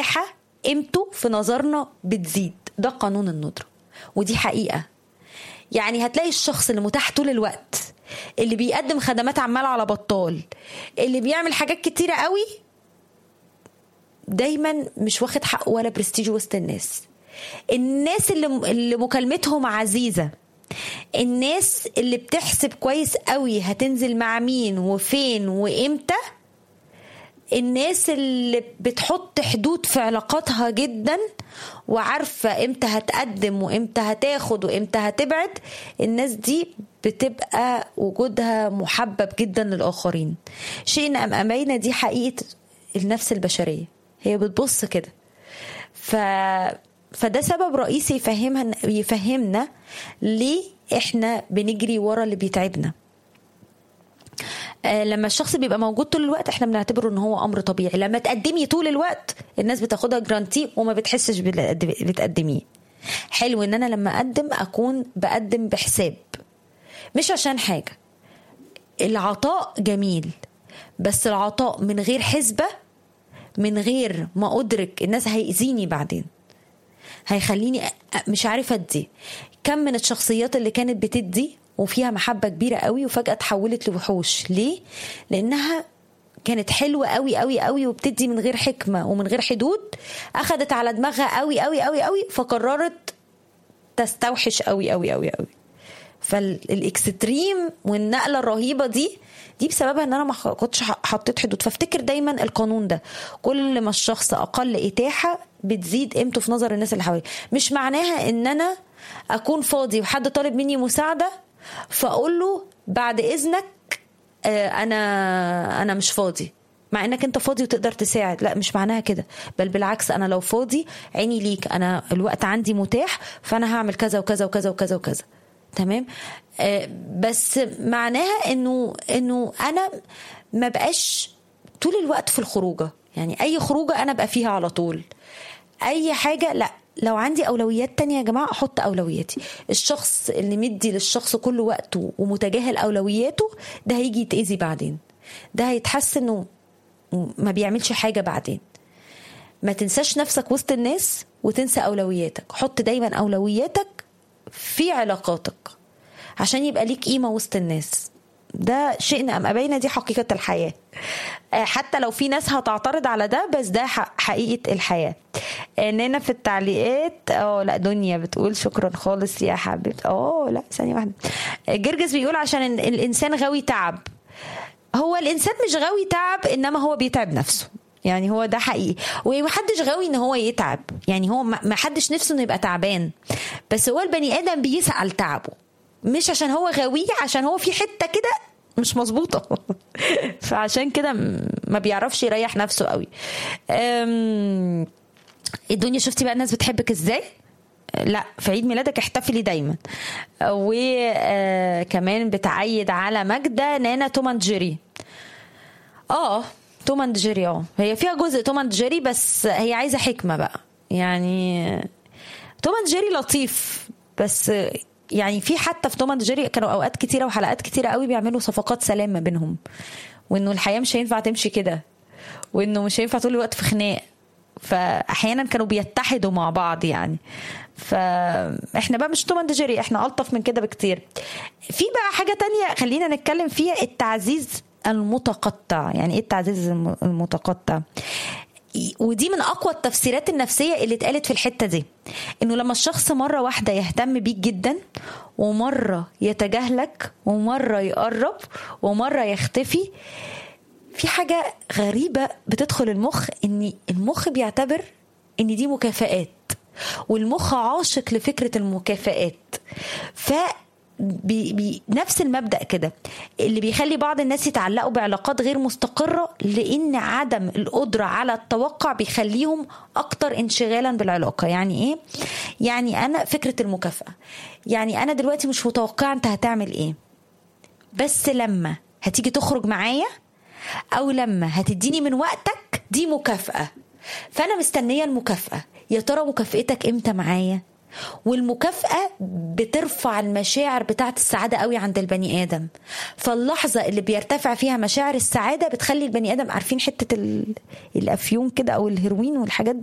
الإتاحة قيمته في نظرنا بتزيد. ده قانون الندرة ودي حقيقة. يعني هتلاقي الشخص اللي متاح طول الوقت، اللي بيقدم خدمات عمال على بطال، اللي بيعمل حاجات كتيرة قوي، دايما مش واخد حقه ولا برستيج وسط الناس. الناس اللي مكالمتهم عزيزة، الناس اللي بتحسب كويس قوي هتنزل مع مين وفين وامتى، الناس اللي بتحط حدود في علاقاتها جدا وعارفة امتى هتقدم وامتى هتاخد وامتى هتبعد، الناس دي بتبقى وجودها محبب جدا للآخرين. شيء أم أمينا دي حقيقة النفس البشرية، هي بتبص كده. فده سبب رئيسي يفهمنا ليه احنا بنجري ورا اللي بيتعبنا. لما الشخص بيبقى موجود طول الوقت احنا بنعتبره ان هو امر طبيعي. لما تقدمي طول الوقت الناس بتاخدها جرانتي وما بتحسش بتقدميه. حلو ان انا لما اقدم اكون بقدم بحساب، مش عشان حاجة. العطاء جميل، بس العطاء من غير حسبة، من غير ما أدرك الناس هيأذيني بعدين، هيخليني مش عارفة أدي. كم من الشخصيات اللي كانت بتدي وفيها محبة كبيرة قوي وفجأة تحولت لوحوش. ليه؟ لأنها كانت حلوة قوي قوي قوي وبتدي من غير حكمة ومن غير حدود، أخدت على دماغها قوي قوي قوي قوي فقررت تستوحش قوي قوي قوي قوي. فالاكستريم والنقلة الرهيبة دي بسببها ان انا ما كنتش حطيت حدود. فافتكر دايما القانون ده، كل ما الشخص اقل اتاحة بتزيد قيمته في نظر الناس اللي حواليه. مش معناها ان انا اكون فاضي وحد طالب مني مساعدة فاقول له بعد اذنك انا مش فاضي، مع انك انت فاضي وتقدر تساعد. لا، مش معناها كده، بل بالعكس، انا لو فاضي عيني ليك، انا الوقت عندي متاح، فانا هعمل كذا وكذا وكذا وكذا وكذا. تمام. بس معناها انه انا ما بقاش طول الوقت في الخروجه. يعني اي خروجه انا بقى فيها على طول، اي حاجه لا. لو عندي اولويات تانية يا جماعه احط اولوياتي. الشخص اللي مدي للشخص كل وقته ومتجاهل اولوياته ده هيجي يتأذي بعدين، ده هيتحس انه ما بيعملش حاجه بعدين. ما تنساش نفسك وسط الناس وتنسى اولوياتك. حط دايما اولوياتك في علاقاتك عشان يبقى ليك قيمة وسط الناس. ده شئنا أم أبينا، دي حقيقة الحياة. حتى لو في ناس هتعترض على ده، بس ده حقيقة الحياة. اننا في التعليقات لا، دنيا بتقول شكرا خالص يا حبيبتي. لا، ثانية واحدة. جرجس بيقول عشان الإنسان غاوي تعب. هو الإنسان مش غاوي تعب، إنما هو بيتعب نفسه. يعني هو ده حقيقي، ومحدش غاوي ان هو يتعب. يعني هو محدش نفسه انه يبقى تعبان، بس هو البني ادم بيسعى لتعبه، مش عشان هو غاويه، عشان هو في حتة كده مش مظبوطة فعشان كده ما بيعرفش يريح نفسه قوي. الدنيا شفتي بقى الناس بتحبك ازاي؟ لا، في عيد ميلادك احتفلي دايما. وكمان بتعيد على ماجدة نانا توم اند جيري. توم اند جيري هي فيها جزء توم اند جيري، بس هي عايزة حكمة بقى. يعني توم اند جيري لطيف، بس يعني في حتى في توم اند جيري كانوا اوقات كتيرة وحلقات كتيرة قوي بيعملوا صفقات سلام ما بينهم، وانه الحياة مش هينفع تمشي كده، وانه مش هينفع طول الوقت في خناق. فاحيانا كانوا بيتحدوا مع بعض يعني. فاحنا بقى مش توم اند جيري، احنا الطف من كده بكتير. في بقى حاجة تانية خلينا نتكلم فيها، التعزيز المتقطع. يعني ايه التعزيز المتقطع؟ ودي من اقوى التفسيرات النفسية اللي اتقالت في الحتة دي، انه لما الشخص مرة واحدة يهتم بيك جدا، ومرة يتجاهلك، ومرة يقرب، ومرة يختفي، في حاجة غريبة بتدخل المخ، ان المخ بيعتبر ان دي مكافآت، والمخ عاشق لفكرة المكافآت. نفس المبدأ كده اللي بيخلي بعض الناس يتعلقوا بعلاقات غير مستقرة، لأن عدم القدرة على التوقع بيخليهم أكتر انشغالا بالعلاقة. يعني إيه؟ يعني أنا فكرة المكافأة، يعني أنا دلوقتي مش متوقعة أنت هتعمل إيه، بس لما هتيجي تخرج معايا أو لما هتديني من وقتك دي مكافأة، فأنا مستنية المكافأة. يا ترى مكافأتك إمتى معايا؟ والمكافأة بترفع المشاعر بتاعت السعادة قوي عند البني آدم. فاللحظة اللي بيرتفع فيها مشاعر السعادة بتخلي البني آدم، عارفين حتة الأفيون كده أو الهيروين والحاجات